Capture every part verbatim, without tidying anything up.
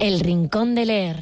El Rincón de Leer.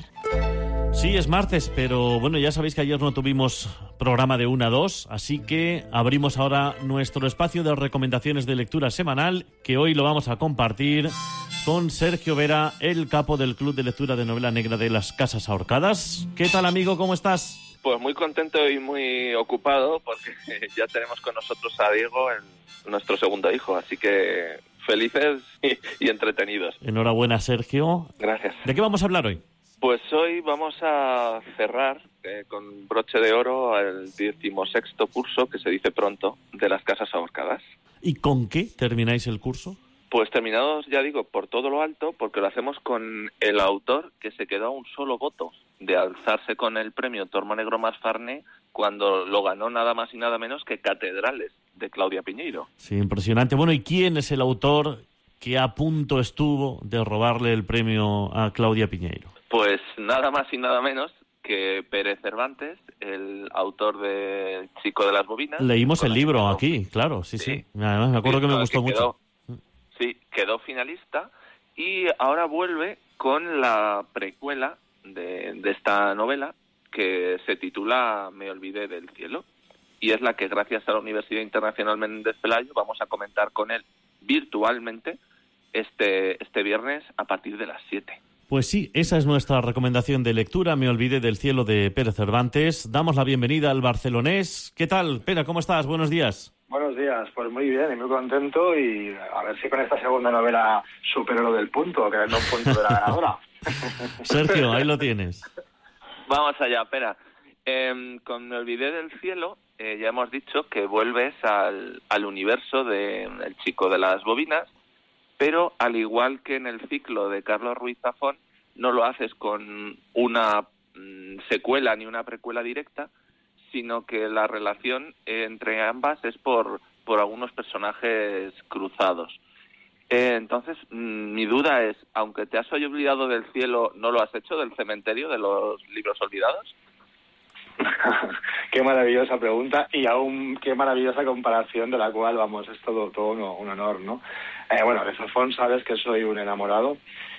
Sí, es martes, pero bueno, ya sabéis que ayer no tuvimos programa de una a dos, así que abrimos ahora nuestro espacio de recomendaciones de lectura semanal, que hoy lo vamos a compartir con Sergio Vera, el capo del Club de Lectura de Novela Negra de las Casas Ahorcadas. ¿Qué tal, amigo? ¿Cómo estás? Pues muy contento y muy ocupado porque ya tenemos con nosotros a Diego, el, nuestro segundo hijo, así que felices y, y entretenidos. Enhorabuena, Sergio. Gracias. ¿De qué vamos a hablar hoy? Pues hoy vamos a cerrar eh, con broche de oro el decimosexto curso, que se dice pronto, de las Casas Ahorcadas. ¿Y con qué termináis el curso? Pues terminados, ya digo, por todo lo alto, porque lo hacemos con el autor que se quedó a un solo voto de alzarse con el premio Tormo Negro Masfarne cuando lo ganó nada más y nada menos que Catedrales, de Claudia Piñeiro. Sí, impresionante. Bueno, ¿y quién es el autor que a punto estuvo de robarle el premio a Claudia Piñeiro? Pues nada más y nada menos que Pérez Cervantes, el autor de El Chico de las Bobinas. Leímos el libro aquí, claro, sí, sí. sí. Además, me acuerdo sí, que me gustó que quedó, mucho. Sí, quedó finalista y ahora vuelve con la precuela de, de esta novela que se titula Me olvidé del cielo, y es la que gracias a la Universidad Internacional Méndez Pelayo vamos a comentar con él virtualmente este, este viernes a partir de las siete. Pues sí, esa es nuestra recomendación de lectura, Me olvidé del cielo, de Pérez Cervantes. Damos la bienvenida al barcelonés. ¿Qué tal, Pera? ¿Cómo estás? Buenos días. Buenos días, pues muy bien y muy contento, y a ver si con esta segunda novela supero lo del punto, que es un punto de la ganadora. Sergio, ahí lo tienes. Vamos allá, Pera. Eh, con Me olvidé del cielo eh, ya hemos dicho que vuelves al, al universo de El Chico de las Bobinas, pero al igual que en el ciclo de Carlos Ruiz Zafón, no lo haces con una mm, secuela ni una precuela directa, sino que la relación entre ambas es por, por algunos personajes cruzados. Eh, entonces, mm, mi duda es, aunque te has olvidado del cielo, ¿no lo has hecho del cementerio de los libros olvidados? Qué maravillosa pregunta, y aún qué maravillosa comparación, de la cual, vamos, es todo, todo un, un honor, ¿no? Eh, bueno, de Zafón sabes que soy un enamorado,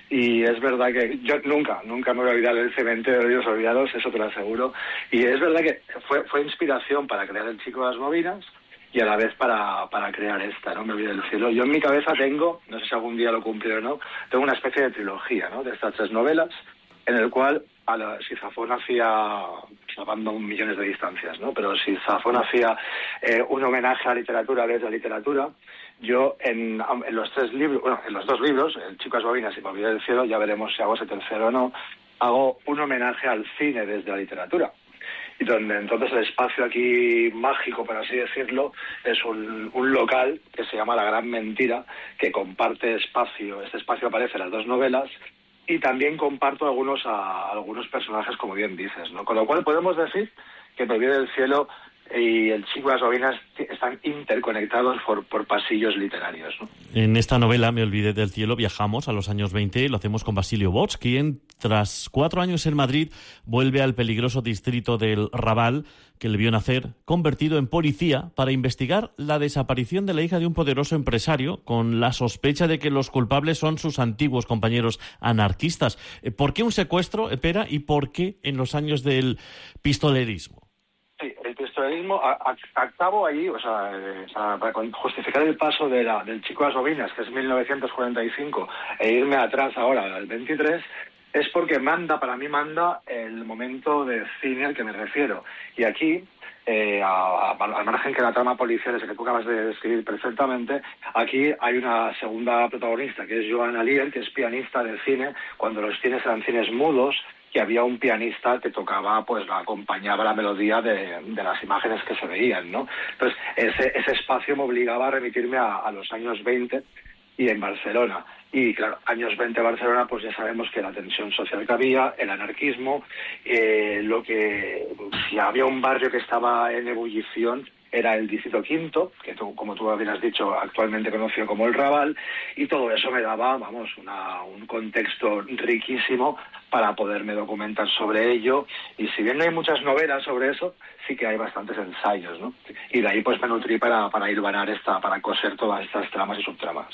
y es verdad que yo nunca, nunca me voy a olvidar del cementerio de los olvidados, eso te lo aseguro, y es verdad que fue, fue inspiración para crear El Chico de las Bobinas, y a la vez para, para crear esta, ¿no? Me olvidé del cielo. Yo en mi cabeza tengo, no sé si algún día lo cumpliré o no, tengo una especie de trilogía, ¿no? De estas tres novelas, en el cual, a la, si Zafón hacía, salvando millones de distancias, ¿no? Pero si Zafón hacía eh, un homenaje a la literatura desde la literatura, yo en, en los tres libros, bueno, en los dos libros, El Chico de las Bobinas y Me olvidé del cielo, ya veremos si hago ese tercero o no, hago un homenaje al cine desde la literatura. Y donde entonces el espacio aquí mágico, por así decirlo, es un, un local que se llama La Gran Mentira, que comparte espacio, este espacio aparece en las dos novelas, y también comparto algunos a, algunos personajes, como bien dices, ¿no? Con lo cual podemos decir que Me olvidé del cielo y El Chico de las Bobinas están interconectados por, por pasillos literarios, ¿no? En esta novela, Me olvidé del cielo, viajamos a los años veinte y lo hacemos con Basilio Bosch, quien tras cuatro años en Madrid vuelve al peligroso distrito del Raval, que le vio nacer, convertido en policía para investigar la desaparición de la hija de un poderoso empresario, con la sospecha de que los culpables son sus antiguos compañeros anarquistas. ¿Por qué un secuestro, Pera, y por qué en los años del pistolerismo? Sí, el pistolerismo actavo allí, o sea, eh, o sea, para justificar el paso de la, del Chico de las Bobinas, que es mil novecientos cuarenta y cinco, e irme atrás ahora al veintitrés, es porque manda, para mí manda el momento de cine al que me refiero. Y aquí, eh, a, a, al margen que la trama policial es la que tú acabas de describir perfectamente, aquí hay una segunda protagonista, que es Joan Alier, que es pianista de cine, cuando los cines eran cines mudos, que había un pianista que tocaba, pues acompañaba la melodía de, de las imágenes que se veían, ¿no? Entonces, ese, ese espacio me obligaba a remitirme a, a los años veinte y en Barcelona. Y claro, años veinte Barcelona, pues ya sabemos que la tensión social que había, el anarquismo, eh, lo que, si había un barrio que estaba en ebullición, era el Distrito Quinto, que tú, como tú bien has dicho, actualmente conocido como el Raval, y todo eso me daba, vamos, una, un contexto riquísimo para poderme documentar sobre ello. Y si bien no hay muchas novelas sobre eso, sí que hay bastantes ensayos, ¿no? Y de ahí pues me nutrí para, para hilvanar esta, para coser todas estas tramas y subtramas.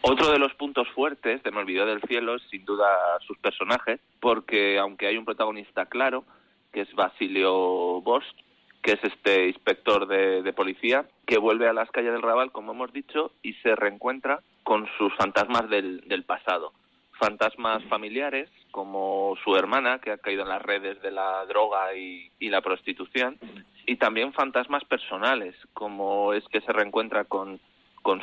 Otro de los puntos fuertes de Me olvidé del cielo es sin duda sus personajes, porque aunque hay un protagonista claro, que es Basilio Bosch, que es este inspector de, de policía, que vuelve a las calles del Raval, como hemos dicho, y se reencuentra con sus fantasmas del, del pasado. Fantasmas familiares, como su hermana, que ha caído en las redes de la droga y, y la prostitución, y también fantasmas personales, como es que se reencuentra con, con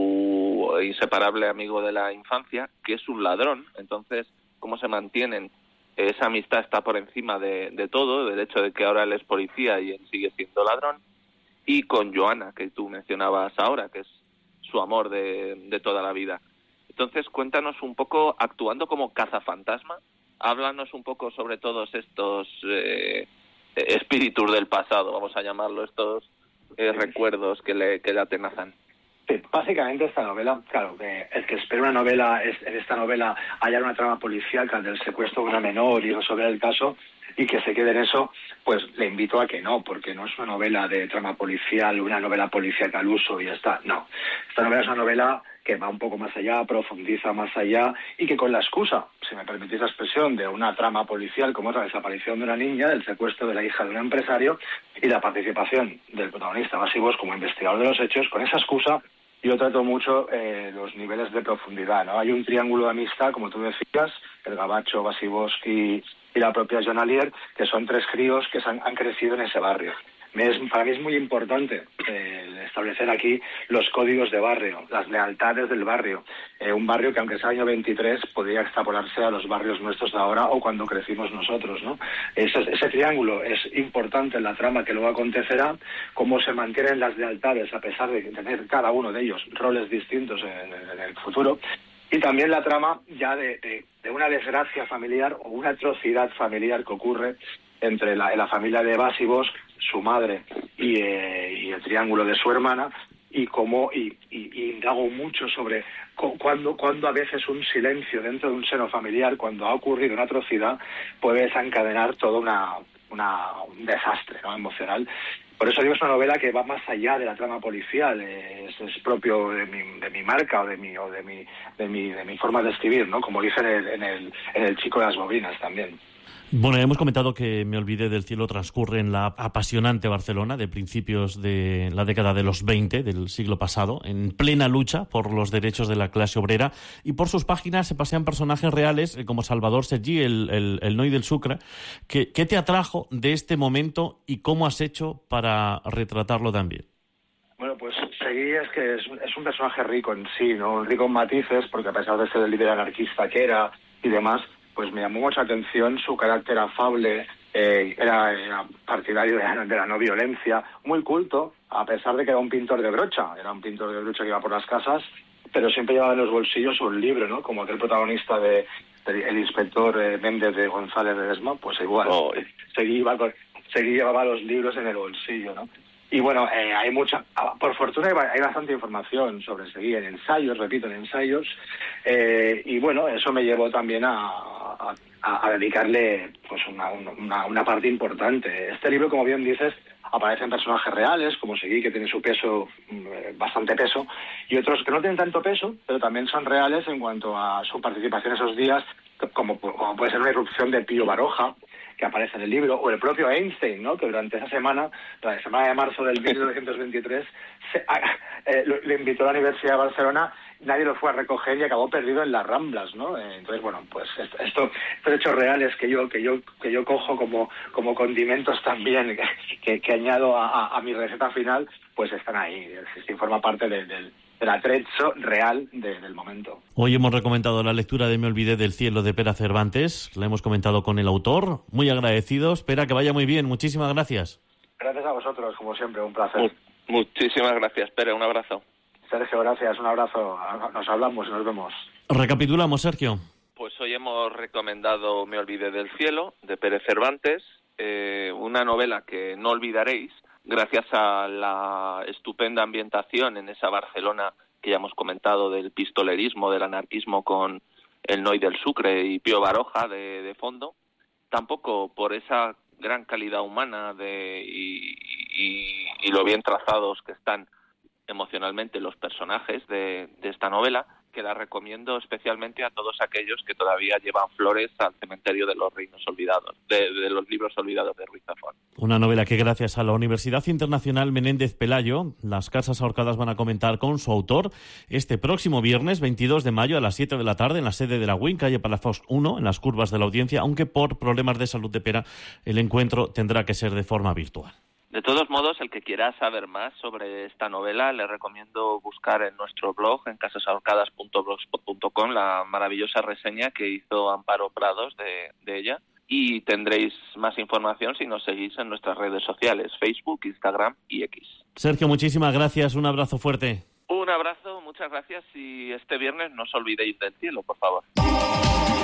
su inseparable amigo de la infancia, que es un ladrón. Entonces, cómo se mantienen, esa amistad está por encima de, de todo, del hecho de que ahora él es policía y él sigue siendo ladrón, y con Joana, que tú mencionabas ahora, que es su amor de, de toda la vida. Entonces, cuéntanos un poco, actuando como cazafantasma, háblanos un poco sobre todos estos eh, espíritus del pasado, vamos a llamarlo, estos eh, recuerdos que le, que le atenazan. Sí, básicamente esta novela, claro, que el que espera una novela, es, en esta novela hallar una trama policíaca del secuestro de una menor y resolver el caso, y que se quede en eso, pues le invito a que no, porque no es una novela de trama policial, una novela policíaca al uso y ya está, no. Esta novela es una novela que va un poco más allá, profundiza más allá, y que con la excusa, si me permitís la expresión, de una trama policial como es la desaparición de una niña, del secuestro de la hija de un empresario y la participación del protagonista Basi Bosch como investigador de los hechos, con esa excusa yo trato mucho eh, los niveles de profundidad, ¿no? Hay un triángulo de amistad, como tú decías, el Gabacho, Basi Bosch y, y la propia Joan Alier, que son tres críos que se han, han crecido en ese barrio. Me es, para mí es muy importante eh, establecer aquí los códigos de barrio, las lealtades del barrio. Eh, un barrio que, aunque sea año veintitrés, podría extrapolarse a los barrios nuestros de ahora o cuando crecimos nosotros, ¿no? Ese, ese triángulo es importante en la trama que luego acontecerá, cómo se mantienen las lealtades a pesar de tener cada uno de ellos roles distintos en, en el futuro. Y también la trama ya de, de, de una desgracia familiar o una atrocidad familiar que ocurre entre la, la familia de Basi Bosch, su madre y, eh, y el triángulo de su hermana, y cómo y, y, y indago mucho sobre cu- cuándo, cuándo a veces un silencio dentro de un seno familiar, cuando ha ocurrido una atrocidad, puede desencadenar todo una, una, un desastre, ¿no?, emocional. Por eso digo, es una novela que va más allá de la trama policial, es, es propio de mi, de mi marca o de mi o de mi de mi de mi forma de escribir, ¿no? Como dice en el, en el en el Chico de las bobinas también. Bueno, hemos comentado que Me olvidé del cielo transcurre en la apasionante Barcelona de principios de la década de los veinte del siglo pasado, en plena lucha por los derechos de la clase obrera, y por sus páginas se pasean personajes reales como Salvador Seguí, el, el, el Noi del Sucre. ¿Qué, ¿Qué te atrajo de este momento y cómo has hecho para retratarlo también? Bueno, pues Seguí es que es, es un personaje rico en sí, ¿no? Rico en matices, porque a pesar de ser el líder anarquista que era y demás, pues me llamó mucha atención su carácter afable, eh, era, era partidario de la, de la no violencia, muy culto, a pesar de que era un pintor de brocha, era un pintor de brocha que iba por las casas, pero siempre llevaba en los bolsillos un libro, ¿no? Como aquel protagonista de, de el inspector eh, Méndez de González de Desma, pues igual, oh. Seguí, iba con, Seguí llevaba los libros en el bolsillo, ¿no? Y bueno, eh, hay mucha, por fortuna hay, hay bastante información sobre Seguí en ensayos, repito, en ensayos, eh, y bueno, eso me llevó también a, a, a dedicarle pues una, una, una parte importante. Este libro, como bien dices, aparecen personajes reales, como Seguí, que tiene su peso, eh, bastante peso, y otros que no tienen tanto peso, pero también son reales en cuanto a su participación esos días, como, como puede ser una irrupción de Pío Baroja, que aparece en el libro, o el propio Einstein, ¿no?, que durante esa semana, la semana de marzo del mil novecientos veintitrés, se, eh, lo, le invitó a la Universidad de Barcelona, nadie lo fue a recoger y acabó perdido en las Ramblas, ¿no? Eh, entonces, bueno, pues esto, esto, estos hechos reales que yo que yo que yo cojo como como condimentos también, que, que, que añado a, a, a mi receta final, pues están ahí, sí, forma parte del... del el atrezzo real de, del momento. Hoy hemos recomendado la lectura de Me olvidé del cielo de Pere Cervantes, la hemos comentado con el autor, muy agradecidos, espera que vaya muy bien, muchísimas gracias. Gracias a vosotros, como siempre, un placer. Muchísimas gracias, Pere, un abrazo. Sergio, gracias, un abrazo, nos hablamos y nos vemos. Recapitulamos, Sergio. Pues hoy hemos recomendado Me olvidé del cielo, de Pere Cervantes, eh, una novela que no olvidaréis, gracias a la estupenda ambientación en esa Barcelona que ya hemos comentado, del pistolerismo, del anarquismo, con el Noi del Sucre y Pío Baroja de, de fondo, tampoco por esa gran calidad humana de, y, y, y lo bien trazados que están emocionalmente los personajes de, de esta novela, que la recomiendo especialmente a todos aquellos que todavía llevan flores al cementerio de los reinos olvidados, de, de los libros olvidados de Ruiz Zafón. Una novela que gracias a la Universidad Internacional Menéndez Pelayo, las Casas Ahorcadas van a comentar con su autor este próximo viernes veintidós de mayo a las siete de la tarde en la sede de la U I N, calle Palafox uno, en las curvas de la Audiencia, aunque por problemas de salud de Pera el encuentro tendrá que ser de forma virtual. De todos modos, el que quiera saber más sobre esta novela, le recomiendo buscar en nuestro blog, en casas ahorcadas punto blogspot punto com, la maravillosa reseña que hizo Amparo Prados de, de ella. Y tendréis más información si nos seguís en nuestras redes sociales, Facebook, Instagram y X. Sergio, muchísimas gracias. Un abrazo fuerte. Un abrazo, muchas gracias. Y este viernes no os olvidéis del cielo, por favor.